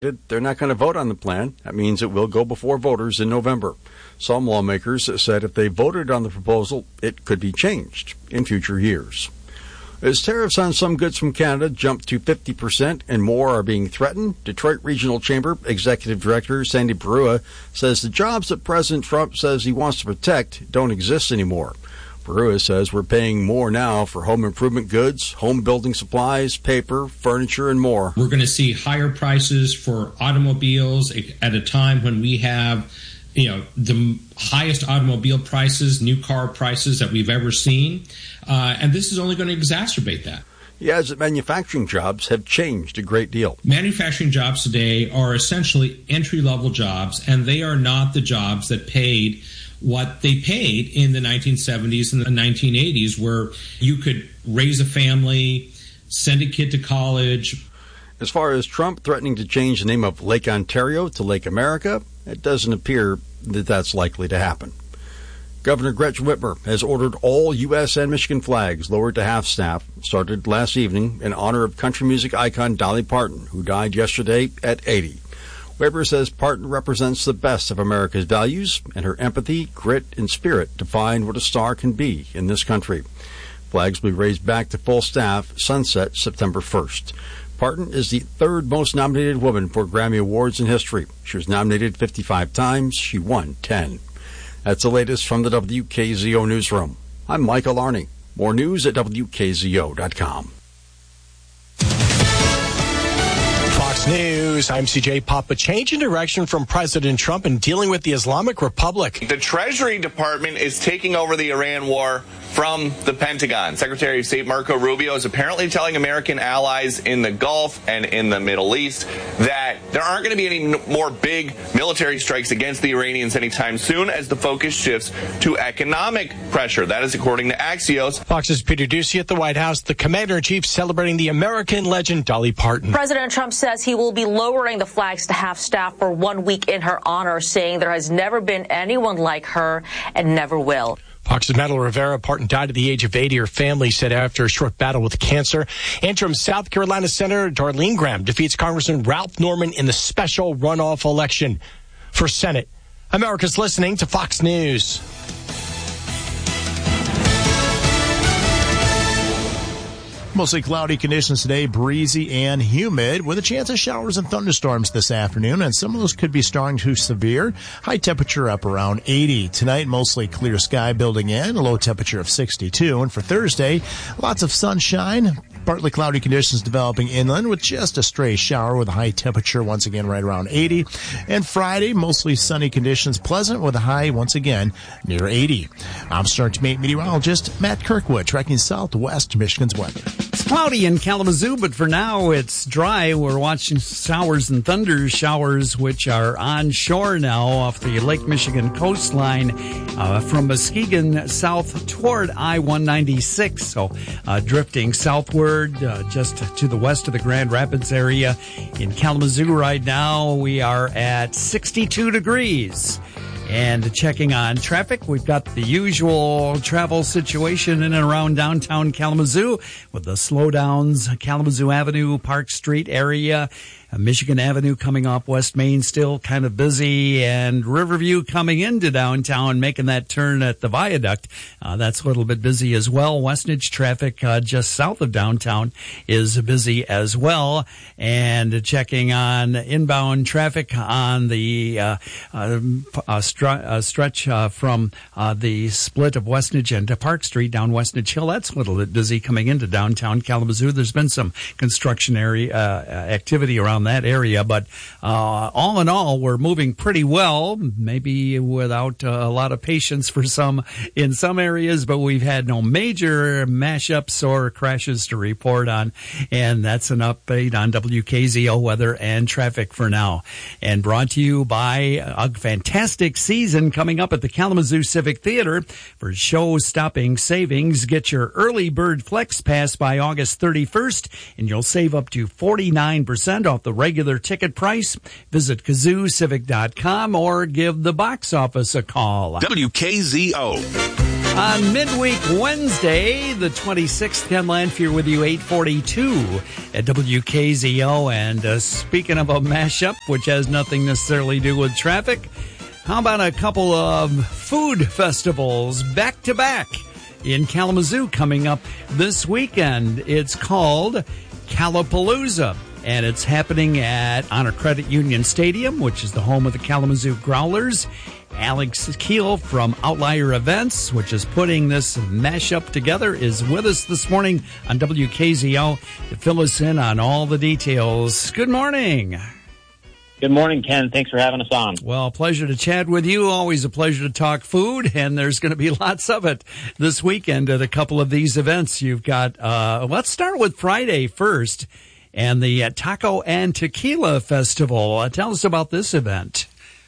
They're not going to vote on the plan. That means it will go before voters in November. Some lawmakers said if they voted on the proposal, it could be changed in future years. As tariffs on some goods from Canada jump to 50% and more are being threatened, Detroit Regional Chamber Executive Director Sandy Perua says the jobs that President Trump says he wants to protect don't exist anymore. Perua says we're paying more now for home improvement goods, home building supplies, paper, furniture, and more. We're going to see higher prices for automobiles at a time when we have, the highest automobile prices, new car prices that we've ever seen. And this is only going to exacerbate that. He adds that manufacturing jobs have changed a great deal. Manufacturing jobs today are essentially entry-level jobs, and they are not the jobs that paid what they paid in the 1970s and the 1980s, where you could raise a family, send a kid to college. As far as Trump threatening to change the name of Lake Ontario to Lake America, it doesn't appear that that's likely to happen. Governor Gretchen Whitmer has ordered all U.S. and Michigan flags lowered to half-staff, started last evening in honor of country music icon Dolly Parton, who died yesterday at 80. Whitmer says Parton represents the best of America's values, and her empathy, grit, and spirit define what a star can be in this country. Flags will be raised back to full staff, sunset September 1st. Parton is the third most nominated woman for Grammy Awards in history. She was nominated 55 times. She won 10. That's the latest from the WKZO Newsroom. I'm Michael Arney. More news at WKZO.com. Fox News, I'm CJ Papa. Change in direction from President Trump in dealing with the Islamic Republic. The Treasury Department is taking over the Iran war from the Pentagon. Secretary of State Marco Rubio is apparently telling American allies in the Gulf and in the Middle East that there aren't going to be any more big military strikes against the Iranians anytime soon as the focus shifts to economic pressure. That is according to Axios. Fox's Peter Doocy at the White House. The Commander-in-Chief celebrating the American legend Dolly Parton. President Trump says he will be lowering the flags to half-staff for 1 week in her honor, saying there has never been anyone like her and never will. Fox's Madeline Rivera. Parton died at the age of 80. Her family said after a short battle with cancer. Interim South Carolina Senator Darlene Graham defeats Congressman Ralph Norman in the special runoff election for Senate. America's listening to Fox News. Mostly cloudy conditions today, breezy and humid, with a chance of showers and thunderstorms this afternoon, and some of those could be strong to severe. High temperature up around 80. Tonight, mostly clear sky building in, a low temperature of 62. And for Thursday, lots of sunshine, partly cloudy conditions developing inland with just a stray shower with a high temperature once again right around 80. And Friday, mostly sunny conditions, pleasant with a high once again near 80. I'm Star Teammate meteorologist Matt Kirkwood, tracking southwest Michigan's weather. It's cloudy in Kalamazoo, but for now it's dry. We're watching showers and thunder showers, which are onshore now off the Lake Michigan coastline from Muskegon south toward I-196. So drifting southward just to the west of the Grand Rapids area. In Kalamazoo right now, we are at 62 degrees. And checking on traffic, we've got the usual travel situation in and around downtown Kalamazoo with the slowdowns, Kalamazoo Avenue, Park Street area, Michigan Avenue coming off West Main still kind of busy, and Riverview coming into downtown, making that turn at the viaduct. That's a little bit busy as well. Westnedge traffic just south of downtown is busy as well. And checking on inbound traffic on the stretch from the split of Westnedge and Park Street down Westnedge Hill. That's a little bit busy coming into downtown Kalamazoo. There's been some construction area activity around that area, but all in all, we're moving pretty well, maybe without a lot of patience for some in some areas, but we've had no major mashups or crashes to report on, and that's an update on WKZO weather and traffic for now. And brought to you by a fantastic season coming up at the Kalamazoo Civic Theater. For show-stopping savings, get your early bird flex pass by August 31st, and you'll save up to 49% off the regular ticket price. Visit KazooCivic.com or give the box office a call. WKZO. On midweek Wednesday, the 26th, Ken Lanfear with you, 842 at WKZO. And speaking of a mashup, which has nothing necessarily to do with traffic, how about a couple of food festivals back-to-back in Kalamazoo coming up this weekend? It's called Callapalooza, and it's happening at Honor Credit Union Stadium, which is the home of the Kalamazoo Growlers. Alex Keel from Outlier Events, which is putting this mashup together, is with us this morning on WKZO to fill us in on all the details. Good morning. Good morning, Ken. Thanks for having us on. Well, pleasure to chat with you. Always a pleasure to talk food, and there's going to be lots of it this weekend at a couple of these events. You've got, let's start with Friday first, and the Taco and Tequila Festival. Tell us about this event.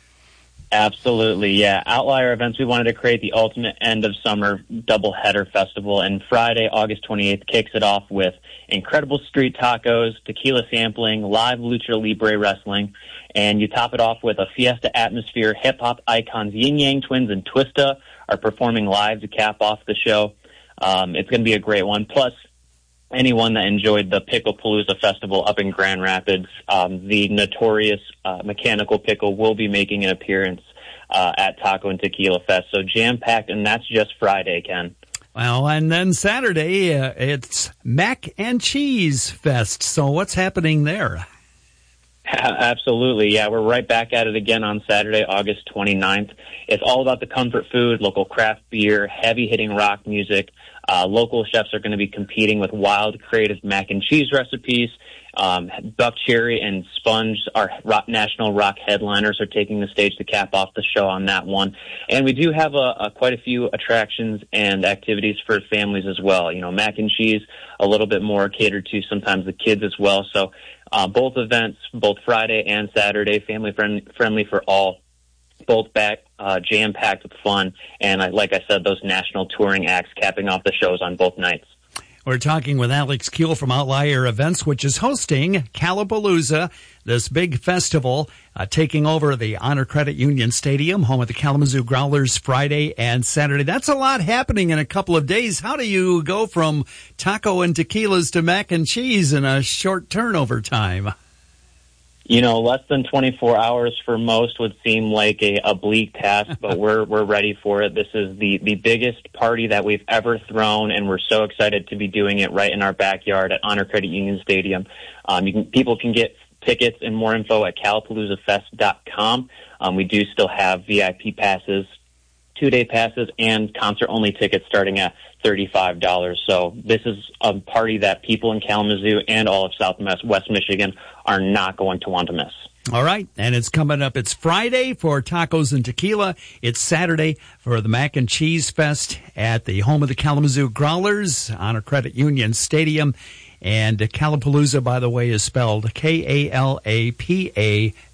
Absolutely, yeah. Outlier Events, we wanted to create the ultimate end of summer doubleheader festival, and Friday, August 28th, kicks it off with incredible street tacos, tequila sampling, live lucha libre wrestling, and you top it off with a fiesta atmosphere. Hip-hop icons Yin Yang Twins and Twista are performing live to cap off the show. It's going to be a great one. Plus, anyone that enjoyed the Pickle Palooza Festival up in Grand Rapids, the notorious Mechanical Pickle will be making an appearance at Taco and Tequila Fest. So jam-packed, and that's just Friday, Ken. Well, and then Saturday, it's Mac and Cheese Fest. So what's happening there? Absolutely, yeah. We're right back at it again on Saturday, August 29th. It's all about the comfort food, local craft beer, heavy-hitting rock music. Local chefs are going to be competing with wild, creative mac and cheese recipes. Buck Cherry and Sponge, our national rock headliners, are taking the stage to cap off the show on that one. And we do have quite a few attractions and activities for families as well. You know, mac and cheese, a little bit more catered to sometimes the kids as well. So both events, both Friday and Saturday, family friendly for all. Both back, jam-packed with fun, and like I said, those national touring acts capping off the shows on both nights. We're talking with Alex Keel from Outlier Events, which is hosting Callapalooza, this big festival, taking over the Honor Credit Union Stadium, home of the Kalamazoo Growlers, Friday and Saturday. That's a lot happening in a couple of days. How do you go from taco and tequilas to mac and cheese in a short turnover time? You know, less than 24 hours for most would seem like a bleak task, but we're ready for it. This is the biggest party that we've ever thrown, and we're so excited to be doing it right in our backyard at Honor Credit Union Stadium. People can get tickets and more info at callapaloozafest.com. We do still have VIP passes, 2-day passes, and concert-only tickets starting at $35. So this is a party that people in Kalamazoo and all of Southwest Michigan are not going to want to miss. All right, and it's coming up. It's Friday for Tacos and Tequila. It's Saturday for the Mac and Cheese Fest at the home of the Kalamazoo Growlers, Honor Credit Union Stadium. And Callapalooza, by the way, is spelled K-A-L-A-P-A-L-O-O-Z-A.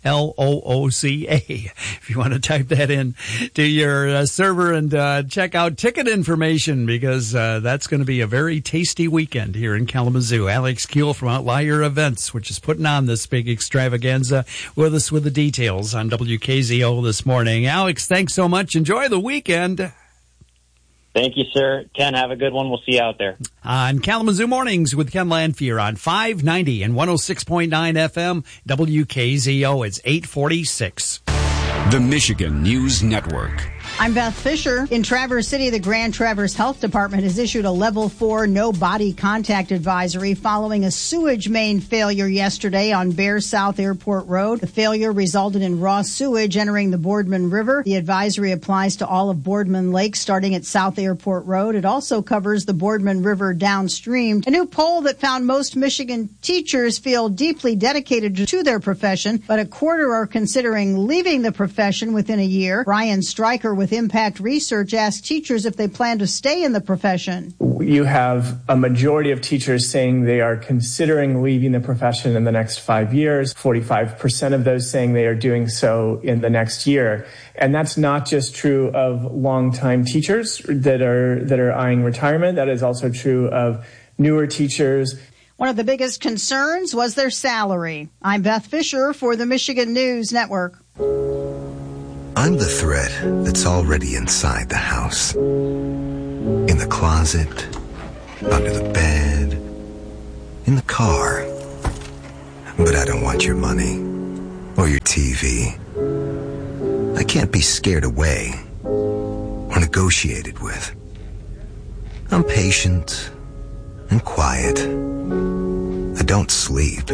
If you want to type that in to your server and check out ticket information, because that's going to be a very tasty weekend here in Kalamazoo. Alex Keel from Outlier Events, which is putting on this big extravaganza, with us with the details on WKZO this morning. Alex, thanks so much. Enjoy the weekend. Thank you, sir. Ken, have a good one. We'll see you out there. On Kalamazoo Mornings with Ken Lanfear on 590 and 106.9 FM, WKZO. It's 846. The Michigan News Network. I'm Beth Fisher. In Traverse City, the Grand Traverse Health Department has issued a level 4 no body contact advisory following a sewage main failure yesterday on Bear South Airport Road. The failure resulted in raw sewage entering the Boardman River. The advisory applies to all of Boardman Lake starting at South Airport Road. It also covers the Boardman River downstream. A new poll that found most Michigan teachers feel deeply dedicated to their profession, but a quarter are considering leaving the profession within a year. Brian Stryker with Impact Research asked teachers if they plan to stay in the profession. You have a majority of teachers saying they are considering leaving the profession in the next 5 years, 45% of those saying they are doing so in the next year. And that's not just true of longtime teachers that are eyeing retirement. That is also true of newer teachers. One of the biggest concerns was their salary. I'm Beth Fisher for the Michigan News Network. I'm the thread that's already inside the house. In the closet, under the bed, in the car. But I don't want your money or your TV. I can't be scared away or negotiated with. I'm patient and quiet. I don't sleep.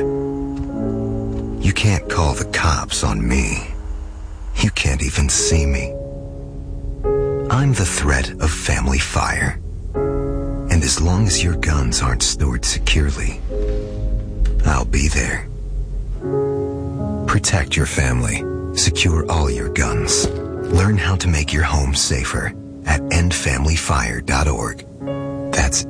You can't call the cops on me. You can't even see me. I'm the threat of family fire. And as long as your guns aren't stored securely, I'll be there. Protect your family. Secure all your guns. Learn how to make your home safer at endfamilyfire.org. That's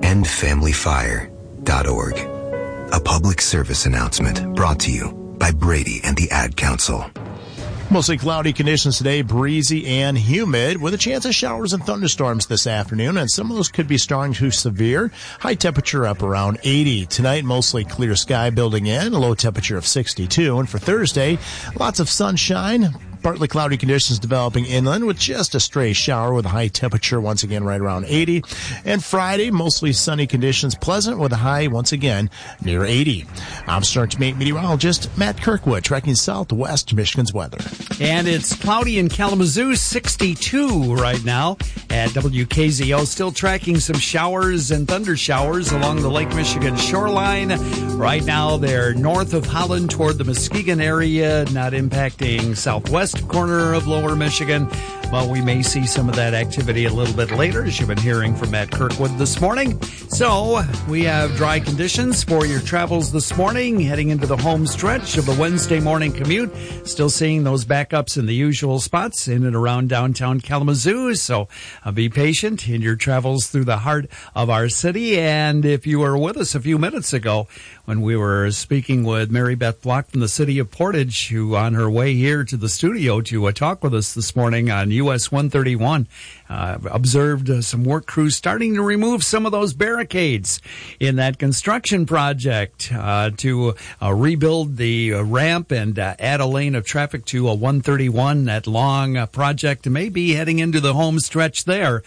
endfamilyfire.org. A public service announcement brought to you by Brady and the Ad Council. Mostly cloudy conditions today, breezy and humid with a chance of showers and thunderstorms this afternoon, and some of those could be strong to severe. High temperature up around 80. Tonight, mostly clear sky building in, a low temperature of 62. And for Thursday, lots of sunshine. Partly cloudy conditions developing inland with just a stray shower with a high temperature once again right around 80. And Friday, mostly sunny conditions, pleasant with a high once again near 80. I'm Starch Mate meteorologist Matt Kirkwood, tracking southwest Michigan's weather. And it's cloudy in Kalamazoo, 62 right now at WKZO. Still tracking some showers and thunder showers along the Lake Michigan shoreline. Right now, they're north of Holland toward the Muskegon area, not impacting southwest corner of lower Michigan, but we may see some of that activity a little bit later, as you've been hearing from Matt Kirkwood this morning. So we have dry conditions for your travels this morning, heading into the home stretch of the Wednesday morning commute. Still seeing those backups in the usual spots in and around downtown Kalamazoo, so be patient in your travels through the heart of our city. And if you were with us a few minutes ago when we were speaking with Mary Beth Block from the city of Portage, who on her way here to the studio to talk with us this morning on US 131, observed some work crews starting to remove some of those barricades in that construction project to rebuild the ramp and add a lane of traffic to a 131. That long project may be heading into the home stretch there.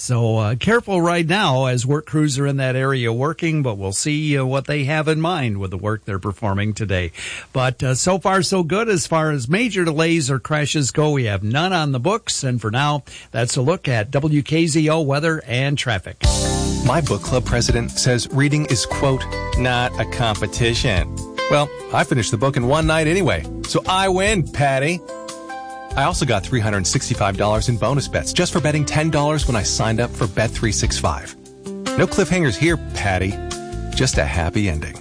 So careful right now as work crews are in that area working, but we'll see what they have in mind with the work they're performing today. But so far so good as far as major delays or crashes go. We have none on the books, and for now, that's a look at WKZO weather and traffic. My book club president says reading is, quote, not a competition. Well, I finished the book in one night anyway, so I win, Patty. I also got $365 in bonus bets just for betting $10 when I signed up for Bet365. No cliffhangers here, Patty. Just a happy ending.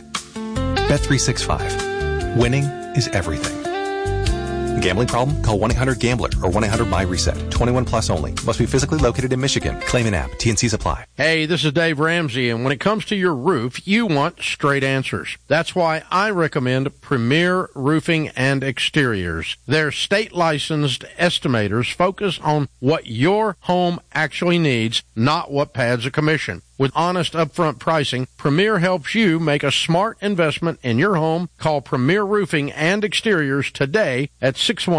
Bet365. Winning is everything. Gambling problem? Call 1-800-GAMBLER or 1-800-MY-RESET. 21 plus only. Must be physically located in Michigan. Claim an app. T&Cs apply. Hey, this is Dave Ramsey, and when it comes to your roof, you want straight answers. That's why I recommend Premier Roofing and Exteriors. Their state-licensed estimators focus on what your home actually needs, not what pads a commission. With honest upfront pricing, Premier helps you make a smart investment in your home. Call Premier Roofing and Exteriors today at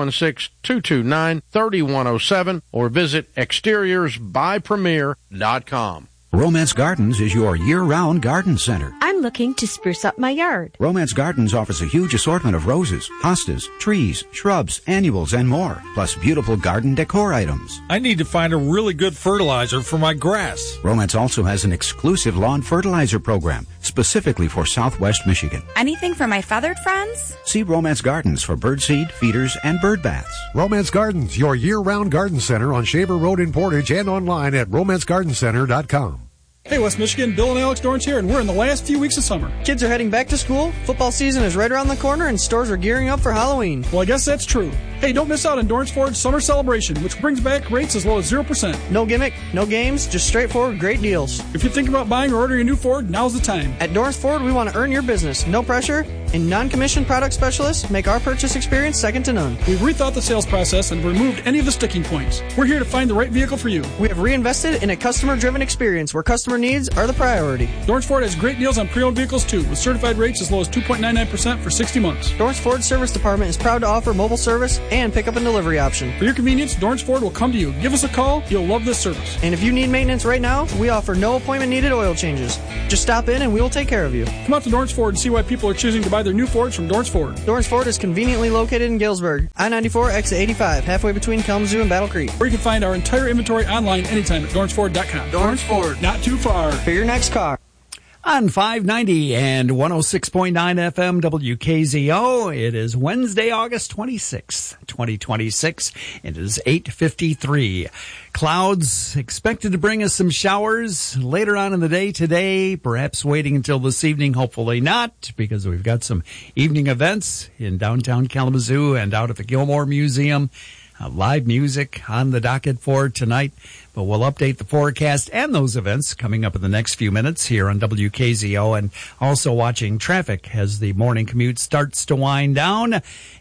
616-229-3107 or visit exteriorsbypremier.com. Romance Gardens is your year-round garden center. I'm looking to spruce up my yard. Romance Gardens offers a huge assortment of roses, hostas, trees, shrubs, annuals, and more, plus beautiful garden decor items. I need to find a really good fertilizer for my grass. Romance also has an exclusive lawn fertilizer program, specifically for Southwest Michigan. Anything for my feathered friends? See Romance Gardens for birdseed, feeders, and bird baths. Romance Gardens, your year-round garden center on Shaver Road in Portage and online at romancegardencenter.com. Hey, West Michigan, Bill and Alex Dorrance here, and we're in the last few weeks of summer. Kids are heading back to school, football season is right around the corner, and stores are gearing up for Halloween. Well, I guess that's true. Hey, don't miss out on Dorrance Ford's Summer Celebration, which brings back rates as low as 0%. No gimmick, no games, just straightforward great deals. If you're thinking about buying or ordering a new Ford, now's the time. At Dorrance Ford, we want to earn your business, no pressure, and non-commissioned product specialists make our purchase experience second to none. We've rethought the sales process and removed any of the sticking points. We're here to find the right vehicle for you. We have reinvested in a customer-driven experience where customer needs are the priority. Dorrance Ford has great deals on pre-owned vehicles too, with certified rates as low as 2.99% for 60 months. Dorrance Ford Service Department is proud to offer mobile service and pickup and delivery option. For your convenience, Dorrance Ford will come to you. Give us a call. You'll love this service. And if you need maintenance right now, we offer no appointment needed oil changes. Just stop in and we will take care of you. Come out to Dorrance Ford and see why people are choosing to buy their new Fords from Dorrance Ford. Dorrance Ford is conveniently located in Galesburg, I-94, exit 85, halfway between Kalamazoo and Battle Creek. Or you can find our entire inventory online anytime at DorranceFord.com. Dorrance Ford. Not too far. For your next car. On 590 and 106.9 FM WKZO, it is Wednesday, August 26th, 2026. It is 8:53. Clouds expected to bring us some showers later on in the day today, perhaps waiting until this evening. Hopefully not, because we've got some evening events in downtown Kalamazoo and out at the Gilmore Museum. Live music on the docket for tonight, but we'll update the forecast and those events coming up in the next few minutes here on WKZO, and also watching traffic as the morning commute starts to wind down.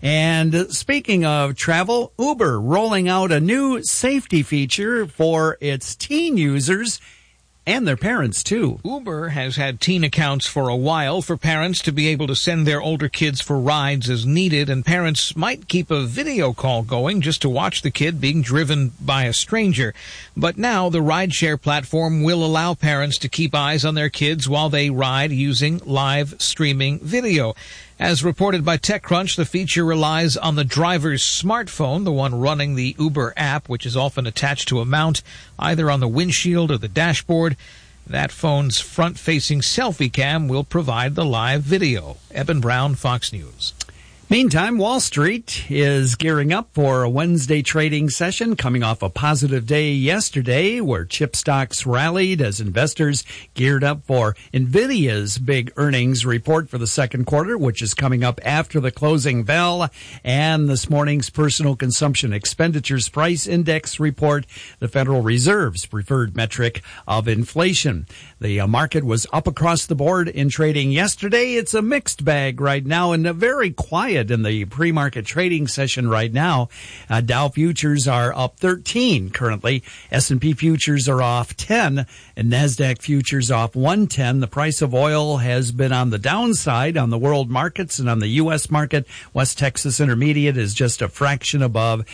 And speaking of travel, Uber rolling out a new safety feature for its teen users and their parents, too. Uber has had teen accounts for a while for parents to be able to send their older kids for rides as needed, and parents might keep a video call going just to watch the kid being driven by a stranger. But now the rideshare platform will allow parents to keep eyes on their kids while they ride using live streaming video. As reported by TechCrunch, the feature relies on the driver's smartphone, the one running the Uber app, which is often attached to a mount, either on the windshield or the dashboard. That phone's front-facing selfie cam will provide the live video. Eben Brown, Fox News. Meantime, Wall Street is gearing up for a Wednesday trading session coming off a positive day yesterday where chip stocks rallied as investors geared up for NVIDIA's big earnings report for the second quarter, which is coming up after the closing bell, and this morning's personal consumption expenditures price index report, the Federal Reserve's preferred metric of inflation. The market was up across the board in trading yesterday. It's a mixed bag right now and very quiet in the pre-market trading session right now. Dow futures are up 13 currently. S&P futures are off 10 and NASDAQ futures off 110. The price of oil has been on the downside on the world markets, and on the U.S. market, West Texas Intermediate is just a fraction above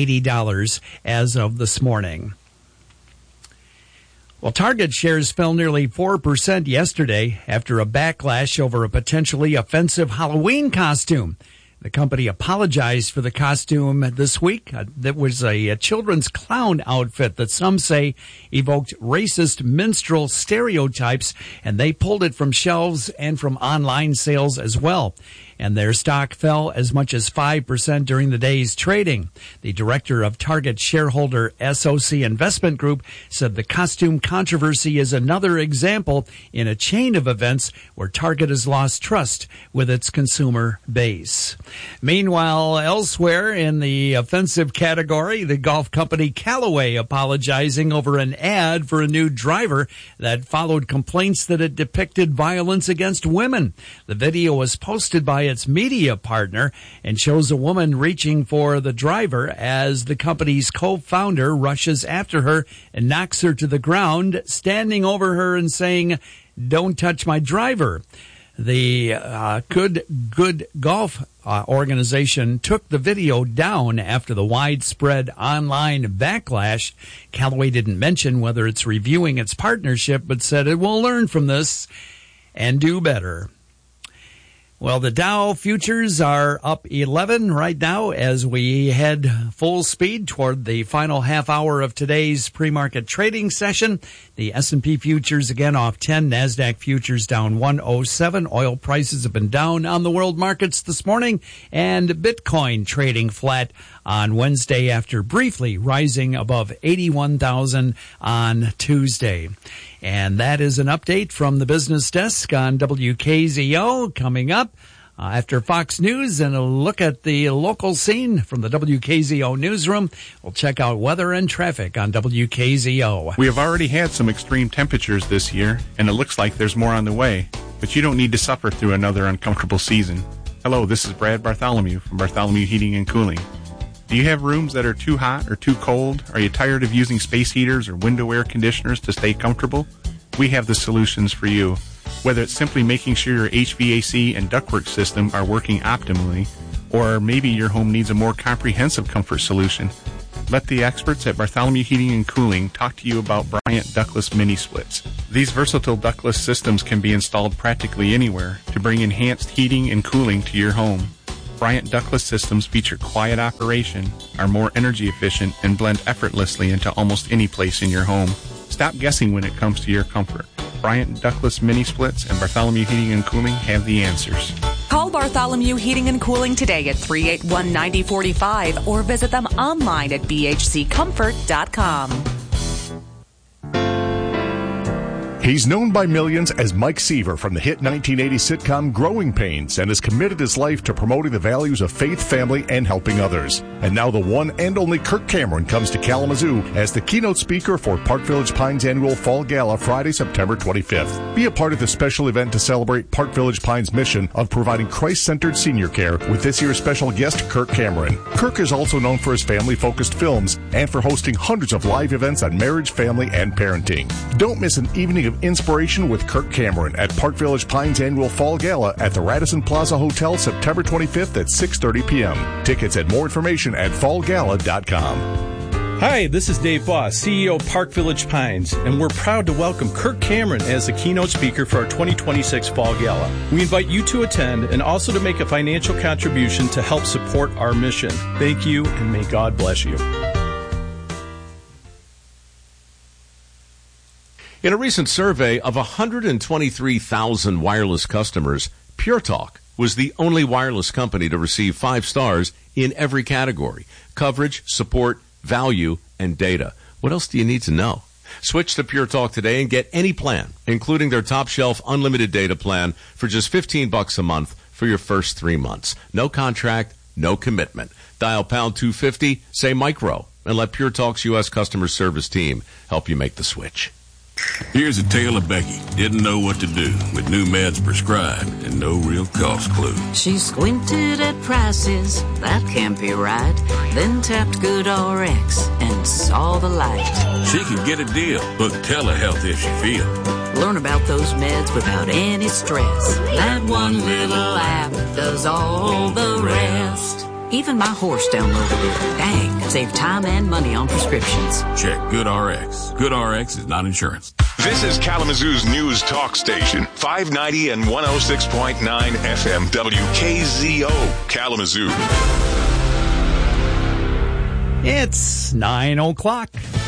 $80 as of this morning. Well, Target shares fell nearly 4% yesterday after a backlash over a potentially offensive Halloween costume. The company apologized for the costume this week. That was a children's clown outfit that some say evoked racist minstrel stereotypes, and they pulled it from shelves and from online sales as well. And their stock fell as much as 5% during the day's trading. The director of Target shareholder SOC Investment Group said the costume controversy is another example in a chain of events where Target has lost trust with its consumer base. Meanwhile, elsewhere in the offensive category, the golf company Callaway apologizing over an ad for a new driver that followed complaints that it depicted violence against women. The video was posted by its media partner and shows a woman reaching for the driver as the company's co-founder rushes after her and knocks her to the ground, standing over her and saying, "Don't touch my driver." The Good Golf organization took the video down after the widespread online backlash. Callaway didn't mention whether it's reviewing its partnership, but said it will learn from this and do better. Well, the Dow futures are up 11 right now as we head full speed toward the final half hour of today's pre-market trading session. The S&P futures again off 10, NASDAQ futures down 107. Oil prices have been down on the world markets this morning, and Bitcoin trading flat on Wednesday after briefly rising above 81,000 on Tuesday. And that is an update from the business desk on WKZO. Coming up after Fox News and a look at the local scene from the WKZO newsroom, we'll check out weather and traffic on WKZO. We have already had some extreme temperatures this year, and it looks like there's more on the way. But you don't need to suffer through another uncomfortable season. Hello, this is Brad Bartholomew from Bartholomew Heating and Cooling. Do you have rooms that are too hot or too cold? Are you tired of using space heaters or window air conditioners to stay comfortable? We have the solutions for you. Whether it's simply making sure your HVAC and ductwork system are working optimally, Or maybe your home needs a more comprehensive comfort solution. Let the experts at Bartholomew Heating and Cooling talk to you about Bryant Ductless Mini Splits. These versatile ductless systems can be installed practically anywhere to bring enhanced heating and cooling to your home. Bryant Ductless systems feature quiet operation, are more energy efficient, and blend effortlessly into almost any place in your home. Stop guessing when it comes to your comfort. Bryant Ductless Mini Splits and Bartholomew Heating and Cooling have the answers. Call Bartholomew Heating and Cooling today at 381-9045 or visit them online at bhccomfort.com. He's known by millions as Mike Seaver from the hit 1980 sitcom Growing Pains and has committed his life to promoting the values of faith, family, and helping others. And now the one and only Kirk Cameron comes to Kalamazoo as the keynote speaker for Park Village Pines annual Fall Gala Friday, September 25th. Be a part of the special event to celebrate Park Village Pines' mission of providing Christ-centered senior care with this year's special guest, Kirk Cameron. Kirk is also known for his family-focused films and for hosting hundreds of live events on marriage, family, and parenting. Don't miss an evening of inspiration with Kirk Cameron at Park Village Pines annual Fall Gala at the Radisson Plaza Hotel September 25th at 6:30 p.m. Tickets and more information at fallgala.com. Hi, this is Dave Voss, CEO of Park Village Pines, and we're proud to welcome Kirk Cameron as the keynote speaker for our 2026 Fall Gala. We invite you to attend and also to make a financial contribution to help support our mission. Thank you, and may God bless you. In a recent survey of 123,000 wireless customers, Pure Talk was the only wireless company to receive 5 stars in every category: coverage, support, value, and data. What else do you need to know? Switch to Pure Talk today and get any plan, including their top shelf unlimited data plan for just $15 a month for your first 3 months. No contract, no commitment. Dial pound 250, say micro, and let Pure Talk's U.S. customer service team help you make the switch. Here's a tale of Becky. Didn't know what to do with new meds prescribed and no real cost clue. She squinted at prices, that can't be right. Then tapped GoodRx and saw the light. She could get a deal. Book telehealth if she feel. Learn about those meds without any stress. That one little app does all the rest. Even my horse downloaded it. Dang, save time and money on prescriptions. Check GoodRx. GoodRx is not insurance. This is Kalamazoo's news talk station, 590 and 106.9 FM WKZO, Kalamazoo. It's 9 o'clock.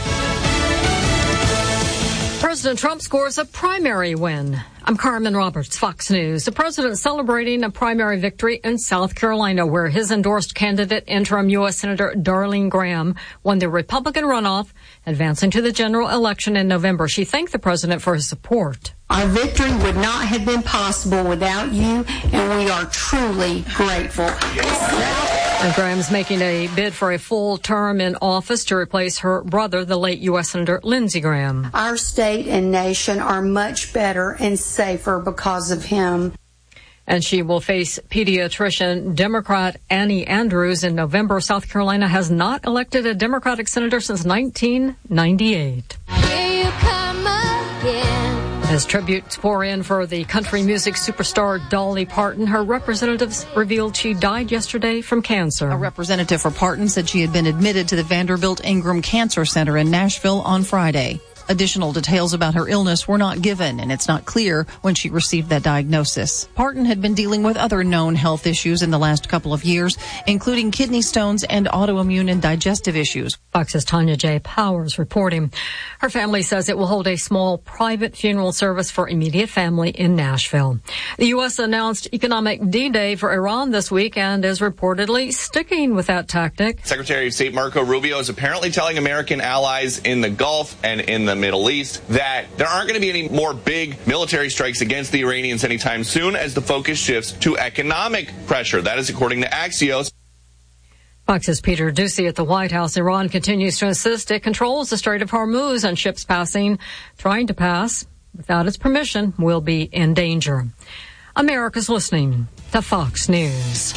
President Trump scores a primary win. I'm Carmen Roberts, Fox News. The president celebrating a primary victory in South Carolina, where his endorsed candidate, interim U.S. Senator Darlene Graham, won the Republican runoff, advancing to the general election in November. She thanked the president for his support. Our victory would not have been possible without you, and we are truly grateful. And Graham's making a bid for a full term in office to replace her brother, the late U.S. Senator Lindsey Graham. Our state and nation are much better and safer because of him. And she will face pediatrician Democrat Annie Andrews in November. South Carolina has not elected a Democratic senator since 1998. Here you come again. As tributes pour in for the country music superstar Dolly Parton, her representatives revealed she died yesterday from cancer. A representative for Parton said she had been admitted to the Vanderbilt Ingram Cancer Center in Nashville on Friday. Additional details about her illness were not given, and it's not clear when she received that diagnosis. Parton had been dealing with other known health issues in the last couple of years, including kidney stones and autoimmune and digestive issues. Fox's Tanya J. Powers reporting. Her family says it will hold a small private funeral service for immediate family in Nashville. The U.S. announced economic D-Day for Iran this week and is reportedly sticking with that tactic. Secretary of State Marco Rubio is apparently telling American allies in the Gulf and in the Middle East that there aren't going to be any more big military strikes against the Iranians anytime soon as the focus shifts to economic pressure. That is according to Axios. Fox's Peter Doocy at the White House. Iran continues to insist it controls the Strait of Hormuz, and ships trying to pass without its permission will be in danger. America's listening to Fox News.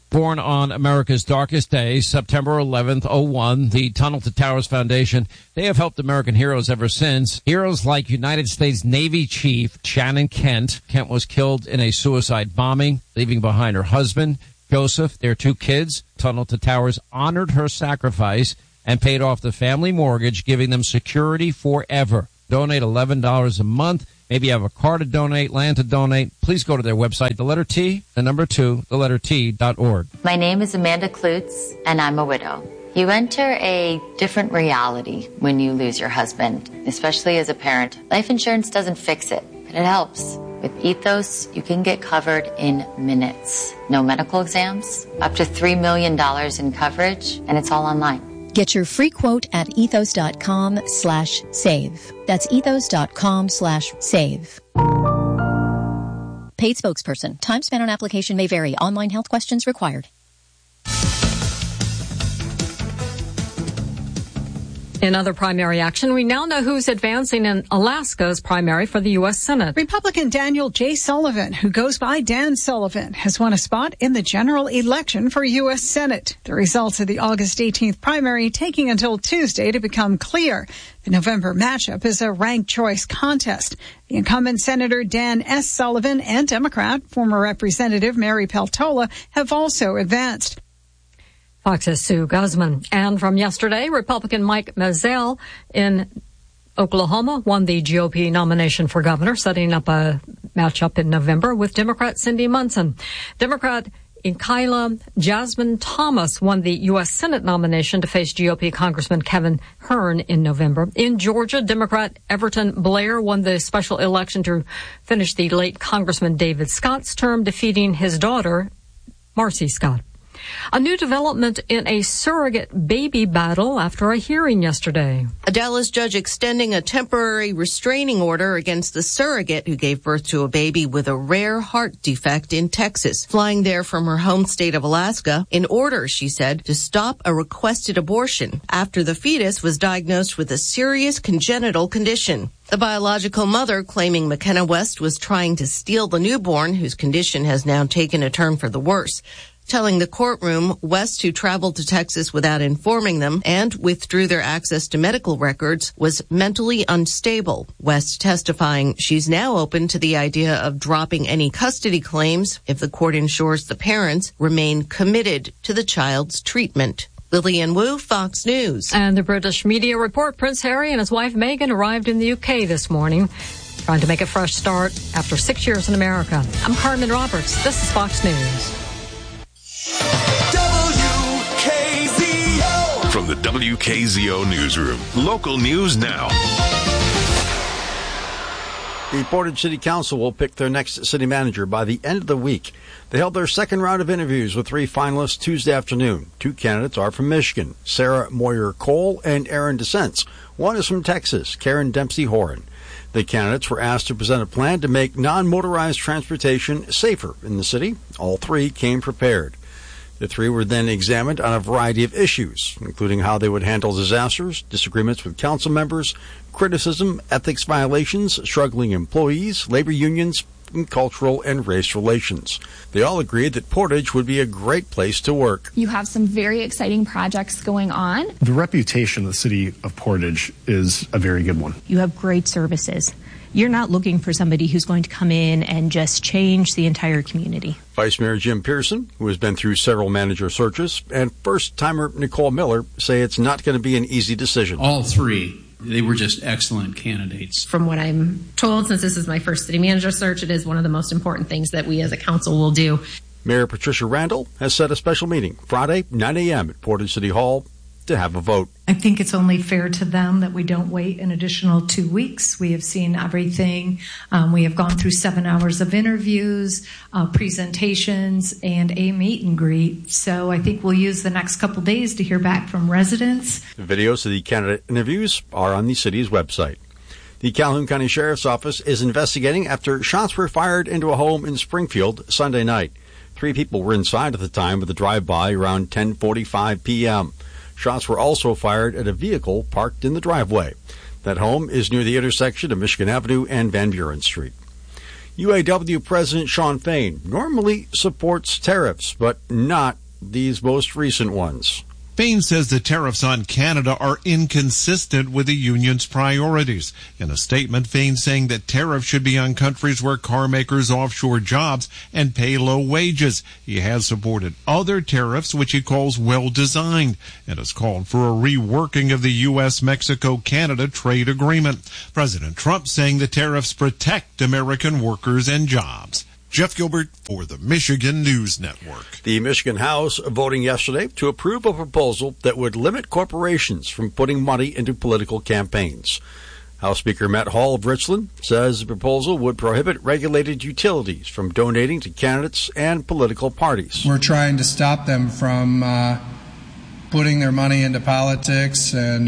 Born on America's darkest day, September 11th, 01, the Tunnel to Towers Foundation, they have helped American heroes ever since. Heroes like United States Navy Chief Shannon Kent. Kent was killed in a suicide bombing, leaving behind her husband, Joseph, their 2 kids. Tunnel to Towers honored her sacrifice and paid off the family mortgage, giving them security forever. Donate $11 a month. Maybe you have a car to donate, land to donate. Please go to their website, the letter T, the number 2, the letter T.org. My name is Amanda Klutz, and I'm a widow. You enter a different reality when you lose your husband, especially as a parent. Life insurance doesn't fix it, but it helps. With Ethos, you can get covered in minutes. No medical exams, up to $3 million in coverage, and it's all online. Get your free quote at ethos.com/save. That's ethos.com/save. Paid spokesperson. Time spent on application may vary. Online health questions required. In other primary action, we now know who's advancing in Alaska's primary for the U.S. Senate. Republican Daniel J. Sullivan, who goes by Dan Sullivan, has won a spot in the general election for U.S. Senate. The results of the August 18th primary taking until Tuesday to become clear. The November matchup is a ranked choice contest. The incumbent Senator Dan S. Sullivan and Democrat former Representative Mary Peltola have also advanced. Fox's Sue Guzman. And from yesterday, Republican Mike Mazzell in Oklahoma won the GOP nomination for governor, setting up a matchup in November with Democrat Cindy Munson. Democrat Inkyla Jasmine Thomas won the U.S. Senate nomination to face GOP Congressman Kevin Hern in November. In Georgia, Democrat Everton Blair won the special election to finish the late Congressman David Scott's term, defeating his daughter, Marcy Scott. A new development in a surrogate baby battle after a hearing yesterday. A Dallas judge extending a temporary restraining order against the surrogate who gave birth to a baby with a rare heart defect in Texas, flying there from her home state of Alaska in order, she said, to stop a requested abortion after the fetus was diagnosed with a serious congenital condition. The biological mother claiming McKenna West was trying to steal the newborn, whose condition has now taken a turn for the worse. Telling the courtroom West, who traveled to Texas without informing them and withdrew their access to medical records, was mentally unstable. West testifying she's now open to the idea of dropping any custody claims if the court ensures the parents remain committed to the child's treatment. Lillian Wu, Fox News. And the British media report Prince Harry and his wife Meghan arrived in the UK this morning, trying to make a fresh start after 6 years in America. I'm Carmen Roberts. This is Fox News. WKZO. From the WKZO newsroom, local news now. The Portage City Council will pick their next city manager by the end of the week. They held their second round of interviews with 3 finalists Tuesday afternoon. 2 candidates are from Michigan, Sarah Moyer-Cole and Aaron DeSense. One is from Texas, Karen Dempsey-Horan. The candidates were asked to present a plan to make non-motorized transportation safer in the city. All 3 came prepared. The 3 were then examined on a variety of issues, including how they would handle disasters, disagreements with council members, criticism, ethics violations, struggling employees, labor unions, and cultural and race relations. They all agreed that Portage would be a great place to work. You have some very exciting projects going on. The reputation of the city of Portage is a very good one. You have great services. You're not looking for somebody who's going to come in and just change the entire community. Vice Mayor Jim Pearson, who has been through several manager searches, and first-timer Nicole Miller say it's not going to be an easy decision. All 3, they were just excellent candidates. From what I'm told, since this is my first city manager search, it is one of the most important things that we as a council will do. Mayor Patricia Randall has set a special meeting Friday, 9 a.m. at Portage City Hall to have a vote. I think it's only fair to them that we don't wait an additional 2 weeks. We have seen everything. We have gone through 7 hours of interviews, presentations, and a meet and greet. So I think we'll use the next couple days to hear back from residents. The videos of the candidate interviews are on the city's website. The Calhoun County Sheriff's Office is investigating after shots were fired into a home in Springfield Sunday night. 3 people were inside at the time of the drive-by around 10:45 p.m. Shots were also fired at a vehicle parked in the driveway. That home is near the intersection of Michigan Avenue and Van Buren Street. UAW President Shawn Fain normally supports tariffs, but not these most recent ones. Fain says the tariffs on Canada are inconsistent with the union's priorities. In a statement, Fain saying that tariffs should be on countries where car makers offshore jobs and pay low wages. He has supported other tariffs, which he calls well-designed, and has called for a reworking of the U.S.-Mexico-Canada trade agreement. President Trump saying the tariffs protect American workers and jobs. Jeff Gilbert for the Michigan News Network. The Michigan House voting yesterday to approve a proposal that would limit corporations from putting money into political campaigns. House Speaker Matt Hall of Richland says the proposal would prohibit regulated utilities from donating to candidates and political parties. We're trying to stop them from putting their money into politics and,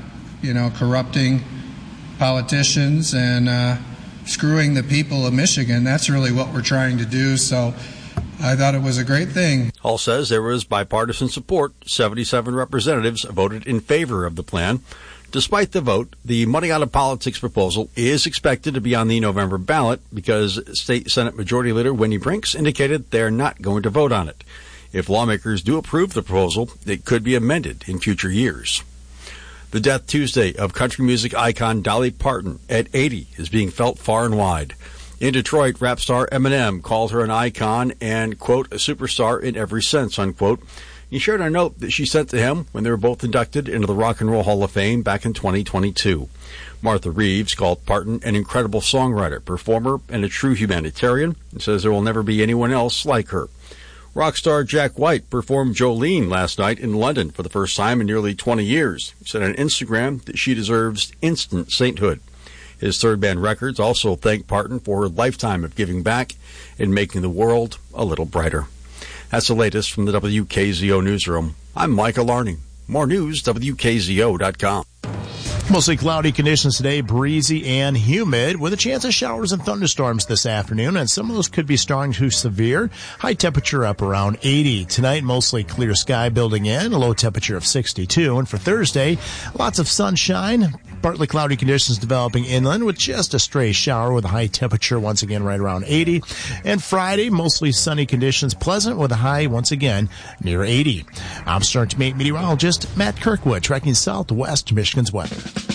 corrupting politicians and screwing the people of Michigan. That's really what we're trying to do, so I thought it was a great thing. Hall says there was bipartisan support. 77 representatives voted in favor of the plan. Despite the vote, the Money Out of Politics proposal is expected to be on the November ballot because State Senate Majority Leader Wendy Brinks indicated they're not going to vote on it. If lawmakers do approve the proposal, it could be amended in future years. The death Tuesday of country music icon Dolly Parton at 80 is being felt far and wide. In Detroit, rap star Eminem called her an icon and, quote, a superstar in every sense, unquote. He shared a note that she sent to him when they were both inducted into the Rock and Roll Hall of Fame back in 2022. Martha Reeves called Parton an incredible songwriter, performer, and a true humanitarian, and says there will never be anyone else like her. Rock star Jack White performed Jolene last night in London for the first time in nearly 20 years. He said on Instagram that she deserves instant sainthood. His third band Records also thanked Parton for her lifetime of giving back and making the world a little brighter. That's the latest from the WKZO newsroom. I'm Michael Larney. More news, WKZO.com. Mostly cloudy conditions today, breezy and humid with a chance of showers and thunderstorms this afternoon, and some of those could be strong to severe. High temperature up around 80. Tonight, mostly clear sky building in, a low temperature of 62. And for Thursday, lots of sunshine, partly cloudy conditions developing inland with just a stray shower with a high temperature once again right around 80. And Friday, mostly sunny conditions, pleasant with a high once again near 80. I'm Starting to Meet meteorologist Matt Kirkwood, tracking southwest Michigan's weather.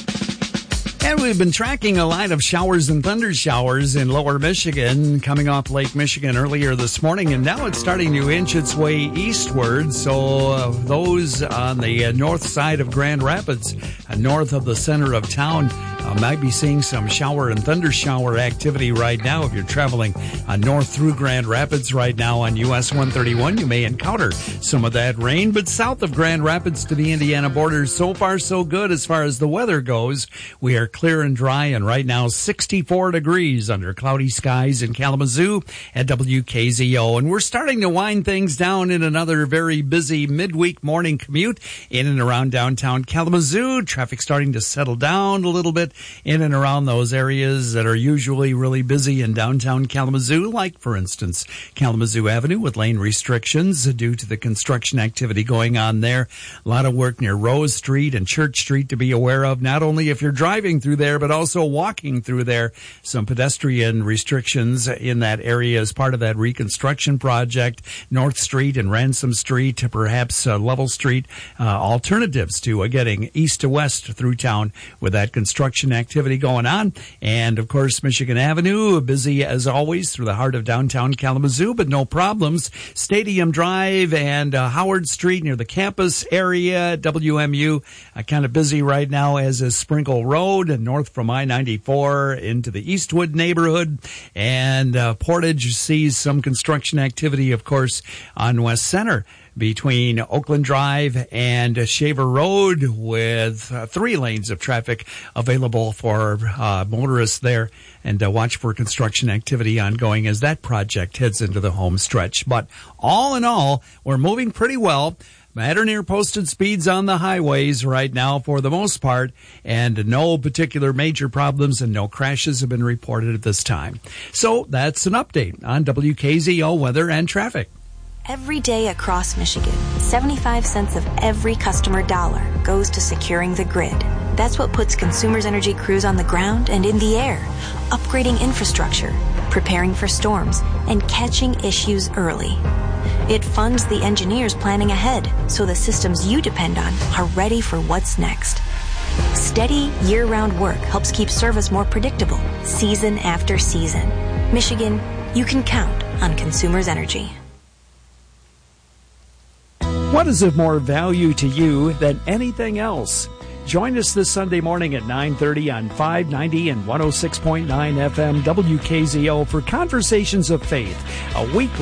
And we've been tracking a line of showers and thunder showers in lower Michigan coming off Lake Michigan earlier this morning, and now it's starting to inch its way eastward. So those on the north side of Grand Rapids, north of the center of town, might be seeing some shower and thunder shower activity right now. If you're traveling north through Grand Rapids right now on US 131, you may encounter some of that rain. But south of Grand Rapids to the Indiana border, so far so good as far as the weather goes. We are clear and dry, and right now 64 degrees under cloudy skies in Kalamazoo at WKZO. And we're starting to wind things down in another very busy midweek morning commute in and around downtown Kalamazoo. Traffic starting to settle down a little bit in and around those areas that are usually really busy in downtown Kalamazoo, like, for instance, Kalamazoo Avenue with lane restrictions due to the construction activity going on there. A lot of work near Rose Street and Church Street to be aware of, not only if you're driving through there, but also walking through there. Some pedestrian restrictions in that area as part of that reconstruction project. North Street and Ransom Street, perhaps Level Street, alternatives to getting east to west through town with that construction activity going on. And, of course, Michigan Avenue, busy as always through the heart of downtown Kalamazoo, but no problems. Stadium Drive and Howard Street near the campus area, WMU, kind of busy right now, as is Sprinkle Road, north from I-94 into the Eastwood neighborhood. And Portage sees some construction activity, of course, on West Center between Oakland Drive and Shaver Road, with 3 lanes of traffic available for motorists there. And watch for construction activity ongoing as that project heads into the home stretch. But all in all, we're moving pretty well. At or near posted speeds on the highways right now for the most part, and no particular major problems and no crashes have been reported at this time. So that's an update on WKZO weather and traffic. Every day across Michigan, 75 cents of every customer dollar goes to securing the grid. That's what puts Consumers Energy crews on the ground and in the air, upgrading infrastructure, preparing for storms, and catching issues early. It funds the engineers planning ahead so the systems you depend on are ready for what's next. Steady, year-round work helps keep service more predictable, season after season. Michigan, you can count on Consumers Energy. What is of more value to you than anything else? Join us this Sunday morning at 9:30 on 590 and 106.9 FM WKZO for Conversations of Faith, a weekly